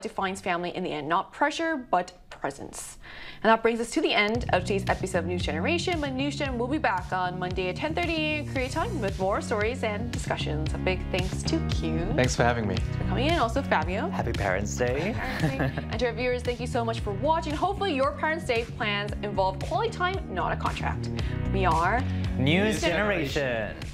defines family in the end, not pressure, but presence. And that brings us to the end of today's episode of News Generation. But News Gen will be back on Monday at 10:30 Korea time with more stories and discussions. A big thanks to Q. Thanks for having me. For coming in. Also Fabio. Happy Parents' Day. And to our viewers, thank you so much for watching. Hopefully your Parents' Day plans involve quality time, not a contract. We are News Generation.